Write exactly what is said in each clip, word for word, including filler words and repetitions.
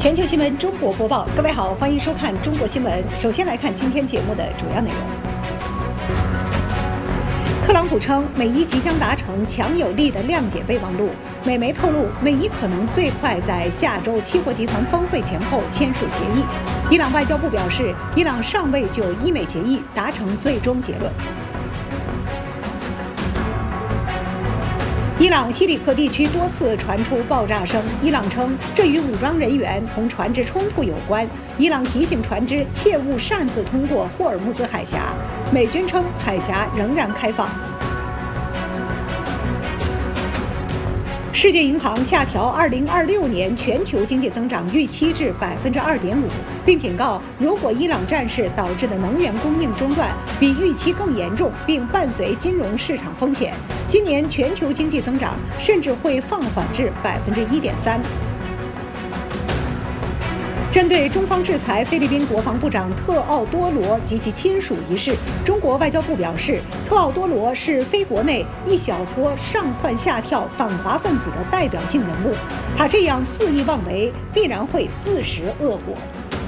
全球新闻中国播报，各位好，欢迎收看中国新闻。首先来看今天节目的主要内容。特朗普称，美伊即将达成强有力的谅解备忘录。美媒透露，美伊可能最快在下周七国集团峰会前后签署协议。伊朗外交部表示，伊朗尚未就伊美协议达成最终结论。伊朗西里克地区多次传出爆炸声，伊朗称这与武装人员同船只冲突有关。伊朗提醒船只切勿擅自通过霍尔木兹海峡。美军称海峡仍然开放。世界银行下调二零二六年全球经济增长预期至百分之二点五，并警告，如果伊朗战事导致的能源供应中断比预期更严重，并伴随金融市场风险，今年全球经济增长甚至会放缓至百分之一点三。针对中方制裁菲律宾国防部长特奥多罗及其亲属一事，中国外交部表示，特奥多罗是非国内一小撮上蹿下跳反华分子的代表性人物，他这样肆意妄为，必然会自食恶果。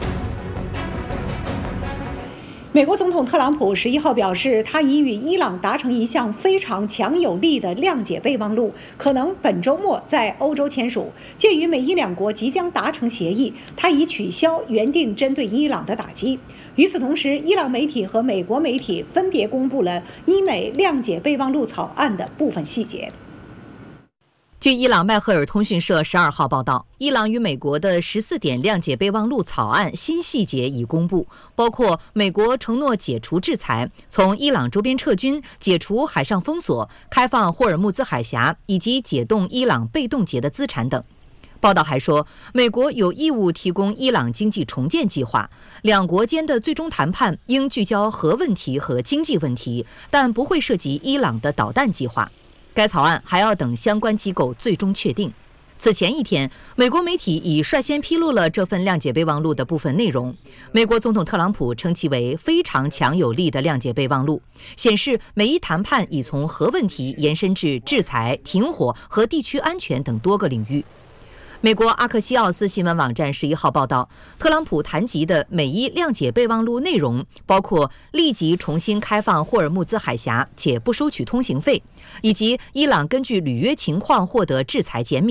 美国总统特朗普十一号表示，他已与伊朗达成一项非常强有力的谅解备忘录，可能本周末在欧洲签署。鉴于美伊两国即将达成协议，他已取消原定针对伊朗的打击。与此同时，伊朗媒体和美国媒体分别公布了伊美谅解备忘录草案的部分细节。 据伊朗麦赫尔通讯社十二号报道，伊朗与美国的十四点谅解备忘录草案新细节已公布，包括美国承诺解除制裁、从伊朗周边撤军、解除海上封锁、开放霍尔木兹海峡以及解冻伊朗被冻结的资产等。报道还说，美国有义务提供伊朗经济重建计划，两国间的最终谈判应聚焦核问题和经济问题，但不会涉及伊朗的导弹计划。该草案还要等相关机构最终确定。此前一天，美国媒体已率先披露了这份谅解备忘录的部分内容。美国总统特朗普称其为非常强有力的谅解备忘录，显示美伊谈判已从核问题延伸至制裁、停火和地区安全等多个领域。美国阿克西奥斯新闻网站十一号报道，特朗普谈及的美伊谅解备忘录内容包括立即重新开放霍尔木兹海峡且不收取通行费，以及伊朗根据履约情况获得制裁减免。